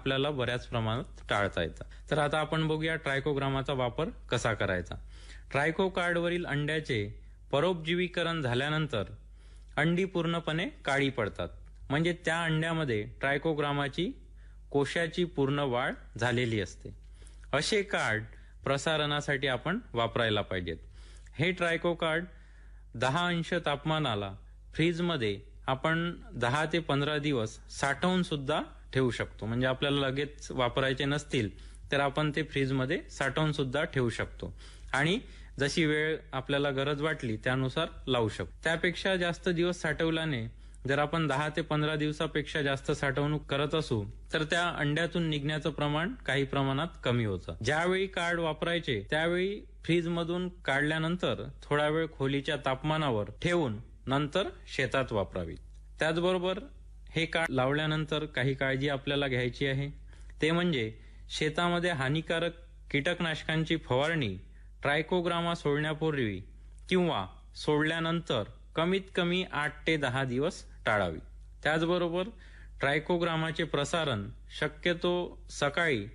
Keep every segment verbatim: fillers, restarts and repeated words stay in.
आपल्याला बऱ्याच प्रमाणात टाळता येतं. तर आता आपण बघूया ट्रायकोग्रामाचा वापर कसा करायचा. ट्रायको कार्डवरील अंड्याचे परोपजीवीकरण झाल्यानंतर अंडी पूर्णपणे काळी पडतात. म्हणजे त्या अंड्यामध्ये ट्रायकोग्रामाची कोशाची पूर्ण वाढ झालेली असते. असे कार्ड प्रसारणासाठी आपण वापरायला पाहिजेत. हे ट्रायको कार्ड दहा अंश तापमानाला फ्रीजमध्ये आपण दहा ते पंधरा दिवस साठवून सुद्धा ठेवू शकतो. म्हणजे आपल्याला लगेच वापरायचे नसतील तर आपण ते फ्रीजमध्ये साठवून सुद्धा ठेवू शकतो आणि जशी वेळ आपल्याला गरज वाटली त्यानुसार लावू शकतो. त्यापेक्षा जास्त दिवस साठवल्याने जर आपण दहा ते पंधरा दिवसापेक्षा जास्त साठवणूक करत असू तर त्या अंड्यातून निघण्याचं प्रमाण काही प्रमाणात कमी होतं. ज्यावेळी कार्ड वापरायचे त्यावेळी फ्रीजमधून काढल्यानंतर थोडा वेळ खोलीच्या तापमानावर ठेवून नंतर शेतात वापरावी. त्याचबरोबर हे कार्ड लावल्यानंतर काही काळजी आपल्याला घ्यायची आहे. ते म्हणजे शेतामध्ये हानिकारक कीटकनाशकांची फवारणी ट्रायकोग्रामा सोडण्यापूर्वी किंवा सोडल्यानंतर कमीत कमी आठ ते दहा दिवस टाळावी. त्याचबरोबर ट्रायकोग्रामाचे प्रसारण शक्यतो सकाळी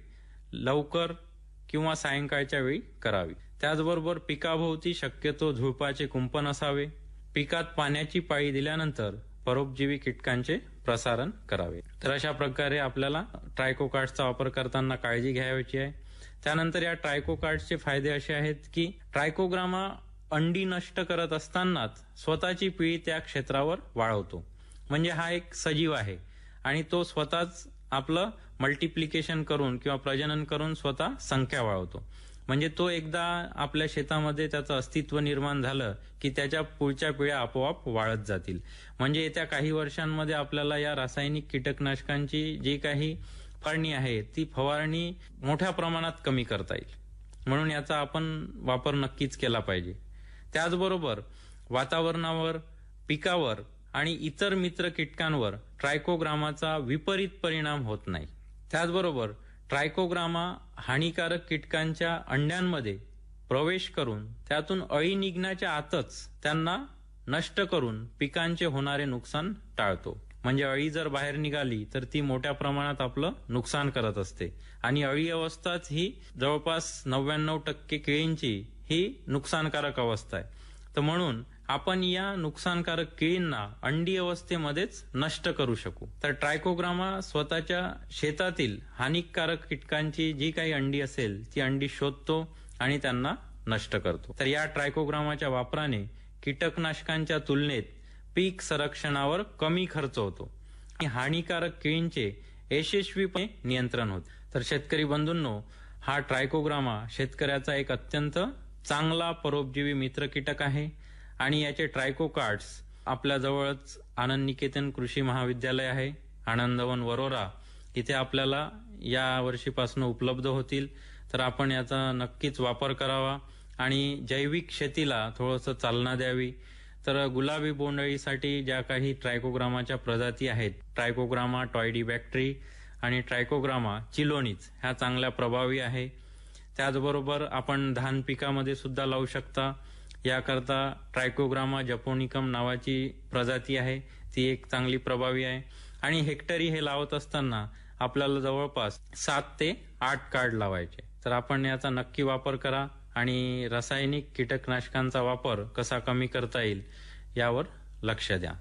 लवकर किंवा सायंकाळच्या वेळी करावी. त्याचबरोबर पिकाभोवती शक्यतो झुडपाचे कुंपण असावे. पिकात पाण्याची पाळी दिल्यानंतर परोपजीवी कीटकांचे प्रसारण करावे. तर अशा प्रकारे आपल्याला ट्रायको कार्ड्सचा वापर करताना काळजी घ्यायची आहे. त्यानंतर या ट्रायको कार्ड्सचे फायदे असे आहेत की ट्रायकोग्रामा अंडी नष्ट करत असतानाच स्वतःची पिळी त्या क्षेत्रावर वाढवतो. म्हणजे हा एक सजीव आहे आणि तो स्वतःच आपलं मल्टिप्लिकेशन करून किंवा प्रजनन करून स्वतः संख्या वाढवतो. म्हणजे तो एकदा आपल्या शेतामध्ये त्याचं अस्तित्व निर्माण झालं की त्याच्या पुढच्या पिढ्या आपोआप वाढत जातील. म्हणजे येत्या काही वर्षांमध्ये आपल्याला या रासायनिक कीटकनाशकांची जी काही फवारणी आहे ती फवारणी मोठ्या प्रमाणात कमी करता येईल. म्हणून याचा आपण वापर नक्कीच केला पाहिजे. त्याचबरोबर वातावरणावर, पिकावर आणि इतर मित्र कीटकांवर ट्रायकोग्रामाचा विपरीत परिणाम होत नाही. त्याचबरोबर ट्रायकोग्रामा हानिकारक कीटकांच्या अंड्यांमध्ये प्रवेश करून त्यातून अळी निघण्याच्या आतच त्यांना नष्ट करून पिकांचे होणारे नुकसान टाळतो. म्हणजे अळी जर बाहेर निघाली तर ती मोठ्या प्रमाणात आपलं नुकसान करत असते आणि अळी अवस्थाच ही जवळपास नव्याण्णव टक्के केळींची ही नुकसानकारक अवस्था आहे. तर म्हणून आपण या नुकसानकारक केळींना अंडी अवस्थेमध्येच नष्ट करू शकू. तर ट्रायकोग्रामा स्वतःच्या शेतातील हानिकारक कीटकांची जी काही अंडी असेल ती अंडी शोधतो आणि त्यांना नष्ट करतो. तर या ट्रायकोग्रामाच्या वापराने कीटकनाशकांच्या तुलनेत पीक संरक्षणावर कमी खर्च होतो आणि हानिकारक केळींचे यशस्वीपणे नियंत्रण होते. तर शेतकरी बंधूंनो, हा ट्रायकोग्रामा शेतकऱ्याचा एक अत्यंत चांगला परोपजीवी मित्र कीटक आहे आणि याचे ट्रायको कार्ड्स आपल्या जवळच आनंद निकेतन कृषी महाविद्यालय आहे, आनंदवन वरोरा, इथे आपल्याला या वर्षीपासून उपलब्ध होतील. तर आपण याचा नक्कीच वापर करावा आणि जैविक शेतीला थोडंसं चालना द्यावी. तर गुलाबी बोंडअळीसाठी ज्या काही ट्रायकोग्रामाच्या प्रजाती आहेत, ट्रायकोग्रामा टॉयडीबॅक्ट्री आणि ट्रायकोग्रामा चिलोनिच, ह्या चांगल्या प्रभावी आहे. त्याचबरोबर आपण धान पिकामध्ये सुद्धा लावू शकता. याकरता ट्रायकोग्रामा जपोनिकम नावाची प्रजाती आहे, ती एक चांगली प्रभावी आहे आणि हेक्टरी हे लावत असताना आपल्याला जवळपास सात ते आठ कार्ड लावायचे. तर आपण याचा नक्की वापर करा आणि रासायनिक कीटकनाशकांचा वापर कसा कमी करता येईल यावर लक्ष द्या.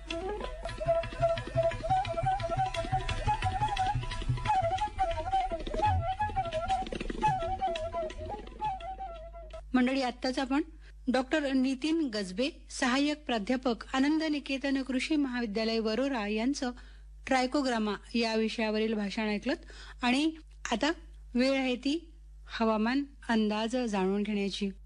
मंडळी, आत्ताच आपण डॉक्टर नितीन गजबे, सहाय्यक प्राध्यापक, आनंद निकेतन कृषी महाविद्यालय वरोरा यांचं ट्रायकोग्रामा या विषयावरील भाषण ऐकलं आणि आता वेळ आहे ती हवामान अंदाज जाणून घेण्याची.